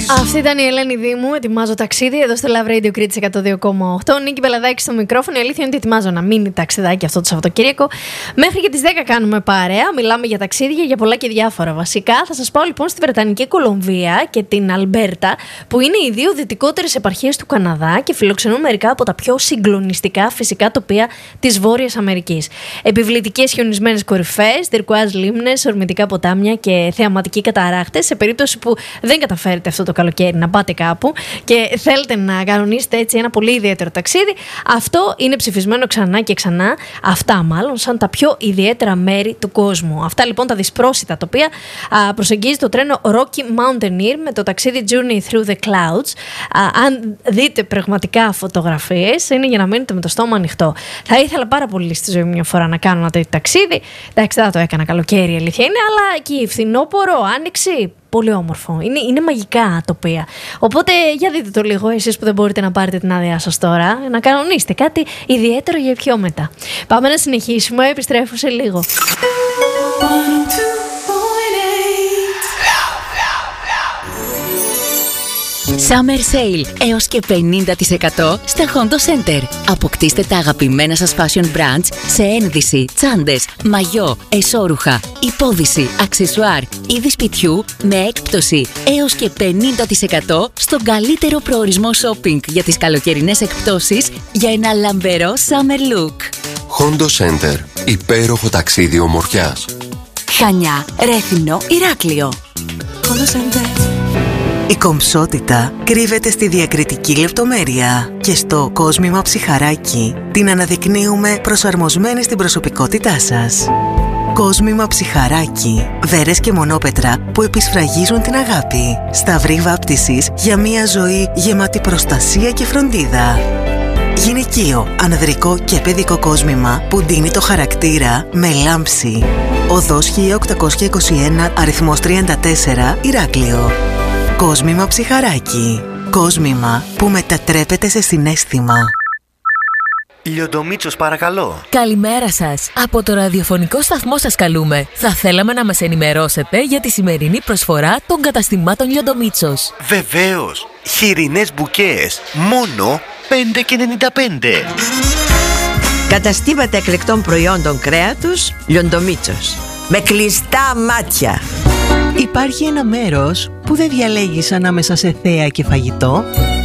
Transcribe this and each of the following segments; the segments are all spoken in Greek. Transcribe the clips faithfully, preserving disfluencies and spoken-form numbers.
Αυτή ήταν η Ελένη Δήμου. Ετοιμάζω ταξίδι εδώ στο Love Radio Κρήτης εκατό δύο κόμμα οκτώ. Νίκη Πελαδάκη στο μικρόφωνο. Η αλήθεια είναι ότι ετοιμάζω να μείνει ταξιδάκι αυτό το Σαββατοκύριακο. Μέχρι και τις δέκα κάνουμε παρέα. Μιλάμε για ταξίδια, για πολλά και διάφορα βασικά. Θα σας πάω λοιπόν στη Βρετανική Κολομβία και την Αλμπέρτα, που είναι οι δύο δυτικότερες επαρχίες του Καναδά και φιλοξενούν μερικά από τα πιο συγκλονιστικά φυσικά τοπία της Βόρειας Αμερικής. Επιβλητικές χιονισμένες κορυφές, τυρκουάζ λίμνες, ορμητικά ποτάμια και θεαματικοί καταράχτες. Σε περίπτωση που δεν καταφέρετε αυτό το καλοκαίρι να πάτε κάπου και θέλετε να κανονίσετε έτσι ένα πολύ ιδιαίτερο ταξίδι, αυτό είναι ψηφισμένο ξανά και ξανά. Αυτά μάλλον σαν τα πιο ιδιαίτερα μέρη του κόσμου. Αυτά λοιπόν τα δυσπρόσιτα τοπία α, προσεγγίζει το τρένο Rocky Mountaineer με το ταξίδι Journey Through the Clouds. Α, αν δείτε πραγματικά φωτογραφίες, είναι για να μείνετε με το στόμα ανοιχτό. Θα ήθελα πάρα πολύ στη ζωή μου μια φορά να κάνω ένα τέτοιο ταξίδι. Εντάξει, δεν το έκανα καλοκαίρι, η αλήθεια είναι, αλλά εκεί φθινόπωρο, άνοιξη. Πολύ όμορφο. Είναι, είναι μαγικά τοπία. Οπότε για δείτε το λίγο εσείς που δεν μπορείτε να πάρετε την άδειά σας τώρα, να κανονίσετε κάτι ιδιαίτερο για πιο μετά. Πάμε να συνεχίσουμε. Επιστρέφω σε λίγο. Summer Sale έως και πενήντα τοις εκατό στα Hondo Center. Αποκτήστε τα αγαπημένα σας fashion brands σε ένδυση, τσάντες, μαγιό, εσώρουχα, υπόδυση, αξεσουάρ, είδη σπιτιού με έκπτωση έως και πενήντα τοις εκατό στον καλύτερο προορισμό shopping για τις καλοκαιρινές εκπτώσεις για ένα λαμπερό summer look. Hondo Center. Υπέροχο ταξίδι ομορφιάς. Χανιά, Ρέθυμνο, Ηράκλειο. Hondo Center. Η κομψότητα κρύβεται στη διακριτική λεπτομέρεια και στο κόσμημα ψιχαράκι την αναδεικνύουμε προσαρμοσμένη στην προσωπικότητά σας. Κόσμημα ψιχαράκι, βέρες και μονόπετρα που επισφραγίζουν την αγάπη. Σταυρή βάπτισης για μια ζωή γεμάτη προστασία και φροντίδα. Γυναικείο, ανδρικό και παιδικό κόσμημα που ντύνει το χαρακτήρα με λάμψη. Οδός χίλια οκτακόσια είκοσι ένα, αριθμός τριάντα τέσσερα, Ηράκλειο. Κόσμημα ψιχαράκι. Κόσμημα που μετατρέπεται σε συναίσθημα. Λιοντομίτσος, παρακαλώ. Καλημέρα σας. Από το ραδιοφωνικό σταθμό σας καλούμε. Θα θέλαμε να μας ενημερώσετε για τη σημερινή προσφορά των καταστημάτων Λιοντομίτσος. Βεβαίως. Χοιρινές μπουκές. Μόνο πέντε και ενενήντα πέντε. Καταστήματα εκλεκτών προϊόντων κρέατος Λιοντομίτσος. Με κλειστά μάτια. Υπάρχει ένα μέρος που δεν διαλέγεις ανάμεσα σε θέα και φαγητό.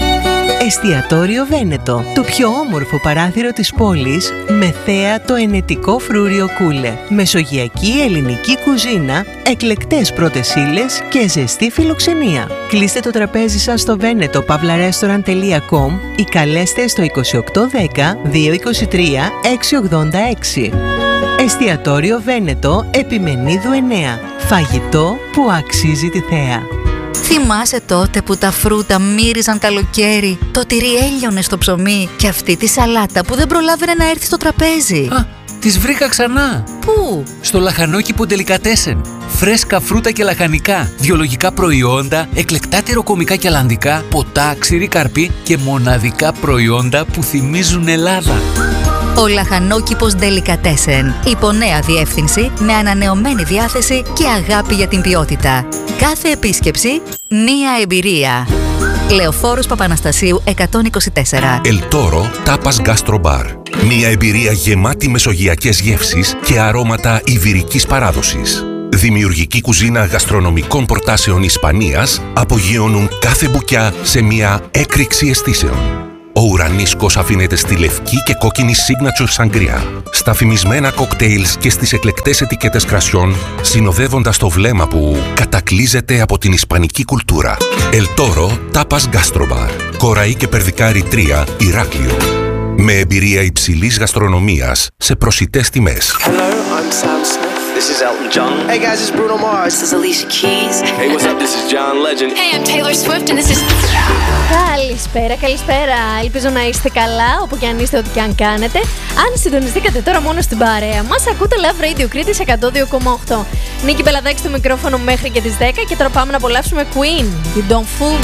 Εστιατόριο Βένετο, το πιο όμορφο παράθυρο της πόλης με θέα το ενετικό φρούριο Κούλε. Μεσογειακή ελληνική κουζίνα, εκλεκτές πρώτες ύλες και ζεστή φιλοξενία. Κλείστε το τραπέζι σας στο βένετο παύλα ρέστοραντ τελεία κομ ή καλέστε στο είκοσι οκτώ δέκα δύο είκοσι τρία έξι ογδόντα έξι. Εστιατόριο Βένετο, Επιμενίδου εννέα. Φαγητό που αξίζει τη θέα. Θυμάσαι τότε που τα φρούτα μύριζαν καλοκαίρι, το τυρί έλειωνε στο ψωμί και αυτή τη σαλάτα που δεν προλάβαινε να έρθει στο τραπέζι? Α, τις βρήκα ξανά. Πού? Στο λαχανόκηπο Ντελικατέσεν. Φρέσκα φρούτα και λαχανικά, βιολογικά προϊόντα, εκλεκτά τυροκομικά και αλλαντικά, ποτά, ξηρή καρπή και μοναδικά προϊόντα που θυμίζουν Ελλάδα. Ο λαχανόκηπος Ντελικατέσεν. Υπό νέα διεύθυνση, με ανανεωμένη διάθεση και αγάπη για την ποιότητα. Κάθε επίσκεψη, μία εμπειρία. Λεωφόρος Παπαναστασίου εκατόν είκοσι τέσσερα. El Toro Tapas Gastro Bar. Μία εμπειρία γεμάτη μεσογειακές γεύσεις και αρώματα ιβηρικής παράδοσης. Δημιουργική κουζίνα γαστρονομικών προτάσεων Ισπανίας απογειώνουν κάθε μπουκιά σε μια έκρηξη αισθήσεων. Ο ουρανίσκος αφήνεται στη λευκή και κόκκινη signature σαγκριά, στα φημισμένα κοκτέιλς και στις εκλεκτές ετικέτες κρασιών, συνοδεύοντας το βλέμμα που κατακλείζεται από την ισπανική κουλτούρα. El Toro Tapas Gastro Bar. Κοραή και Περδικάρη τρία, Ηράκλειο. Με εμπειρία υψηλής γαστρονομίας σε προσιτές τιμές. Hello, I'm Sam Smith. This is Elton John. Hey guys, it's Bruno Mars. This is Alicia Keys. Hey, what's up? This is John Legend. Hey, I'm Taylor Swift and this is... Καλησπέρα, καλησπέρα. Ελπίζω να είστε καλά, όπου και αν είστε, ό,τι και αν κάνετε. Αν συντονιστήκατε τώρα μόνο στην παρέα μας, ακούτε Love Radio Κρήτης εκατό δύο κόμμα οκτώ. Νίκη Πελαδάκη στο μικρόφωνο μέχρι και τις δέκα και τώρα πάμε να απολαύσουμε Queen. You don't fool me.